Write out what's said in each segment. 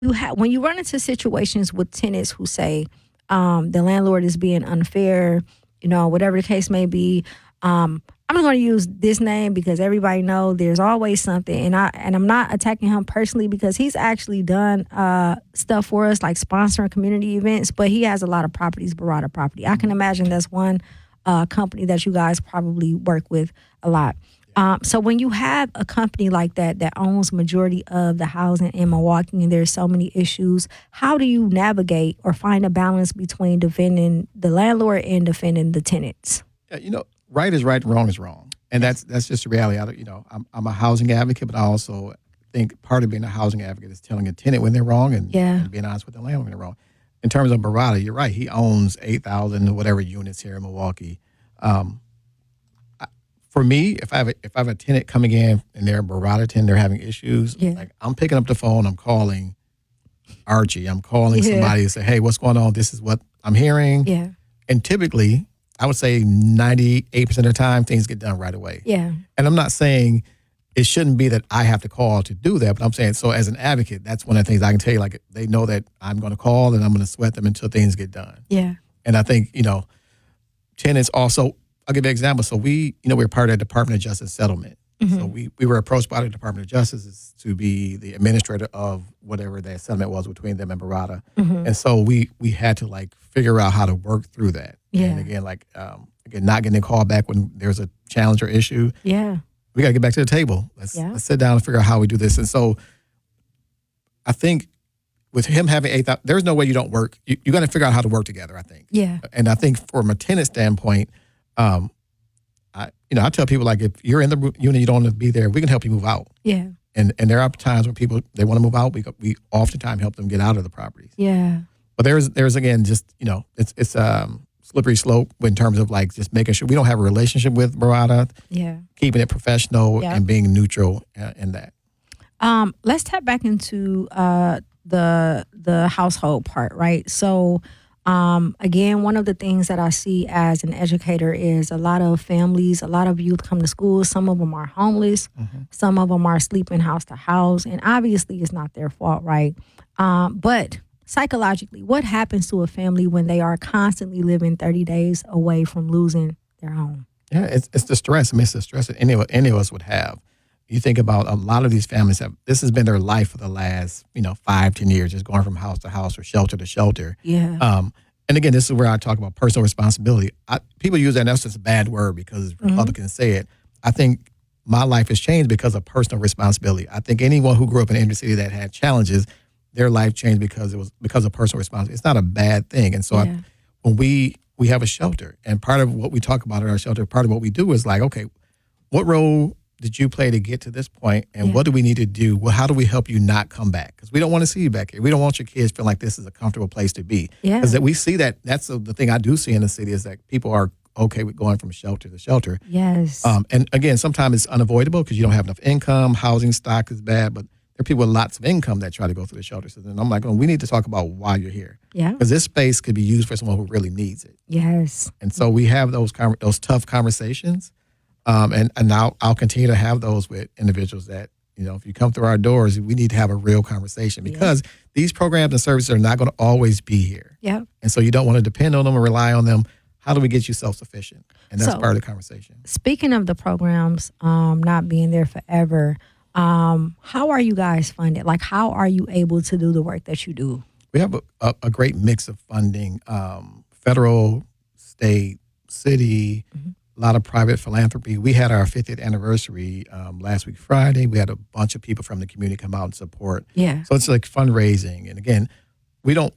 when you run into situations with tenants who say the landlord is being unfair, whatever the case may be. I'm not going to use this name because everybody know there's always something, and I'm not attacking him personally because he's actually done stuff for us like sponsoring community events, but he has a lot of properties, Barada property. I can imagine that's one company that you guys probably work with a lot. So when you have a company like that owns majority of the housing in Milwaukee and there's so many issues, how do you navigate or find a balance between defending the landlord and defending the tenants? Yeah, right is right and wrong is wrong. And that's just the reality. I'm a housing advocate, but I also think part of being a housing advocate is telling a tenant when they're wrong and being honest with the landlord when they're wrong. In terms of Barada, you're right. He owns 8,000 whatever units here in Milwaukee. For me, if I have a tenant coming in and they're a Barada tenant, they're having issues, like I'm picking up the phone, I'm calling Archie, I'm calling somebody and say, hey, what's going on? This is what I'm hearing. Yeah. And typically, I would say 98% of the time, things get done right away. Yeah. And I'm not saying it shouldn't be that I have to call to do that, but I'm saying, so as an advocate, that's one of the things I can tell you, like they know that I'm going to call and I'm going to sweat them until things get done. Yeah. And I think, tenants also, I'll give you an example. So we're part of the Department of Justice settlement. Mm-hmm. So we were approached by the Department of Justice to be the administrator of whatever that settlement was between them and Barada. Mm-hmm. And so we had to figure out how to work through that. Yeah. And again, not getting a call back when there's a challenge or issue. Yeah. We got to get back to the table. Let's sit down and figure out how we do this. And so I think with him having 8,000, there's no way you don't work. You got to figure out how to work together, I think. Yeah. And I think from a tenant standpoint, I tell people, if you're in the unit, you don't want to be there, we can help you move out. Yeah. And there are times when people, they want to move out. We oftentimes help them get out of the properties. Yeah. But there's again, just, it's slippery slope in terms of just making sure we don't have a relationship with Barada. Yeah. Keeping it professional and being neutral in that. Let's tap back into the household part, right? So again, one of the things that I see as an educator is a lot of families, a lot of youth come to school. Some of them are homeless. Mm-hmm. Some of them are sleeping house to house. And obviously it's not their fault, right? But psychologically, what happens to a family when they are constantly living 30 days away from losing their home? Yeah, it's the stress. I mean, it's the stress that any of us would have. You think about a lot of these families this has been their life for the last, 5-10 years, just going from house to house or shelter to shelter. Yeah. And again, this is where I talk about personal responsibility. People use that, and that's just a bad word because Republicans say it. I think my life has changed because of personal responsibility. I think anyone who grew up in an inner city that had challenges, their life changed because of personal responsibility. It's not a bad thing. And so when we have a shelter, and part of what we talk about at our shelter, part of what we do is okay, what role did you play to get to this point, and what do we need to do? Well, how do we help you not come back? Because we don't want to see you back here. We don't want your kids feeling like this is a comfortable place to be. Because we see that's the thing I do see in the city is that people are okay with going from shelter to shelter. Yes. And again, sometimes it's unavoidable because you don't have enough income. Housing stock is bad, but there are people with lots of income that try to go through the shelter system. And I'm like, we need to talk about why you're here. Yeah. Because this space could be used for someone who really needs it. Yes. And so we have those tough conversations. And now I'll continue to have those with individuals that, if you come through our doors, we need to have a real conversation because these programs and services are not going to always be here. Yeah. And so you don't want to depend on them or rely on them. How do we get you self-sufficient? And that's part of the conversation. Speaking of the programs not being there forever, how are you guys funded? How are you able to do the work that you do? We have a great mix of funding, federal, state, city, a lot of private philanthropy. We had our 50th anniversary last week Friday. We had a bunch of people from the community come out and support. Yeah. So it's fundraising. And again, we don't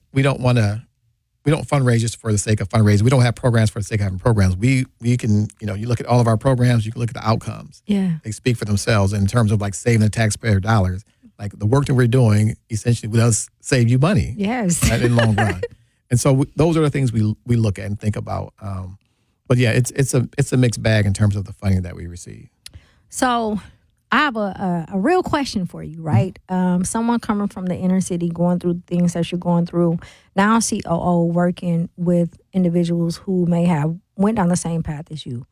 fundraise just for the sake of fundraising. We don't have programs for the sake of having programs. We can, you look at all of our programs, you can look at the outcomes. Yeah. They speak for themselves in terms of saving the taxpayer dollars. The work that we're doing essentially does save you money. Yes. Right, in the long run. And so those are the things we look at and think about. But yeah, it's a mixed bag in terms of the funding that we receive. So I have a real question for you, right? Someone coming from the inner city, going through things that you're going through, now COO working with individuals who may have went down the same path as you.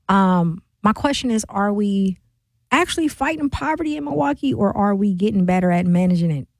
My question is, are we actually fighting poverty in Milwaukee, or are we getting better at managing it?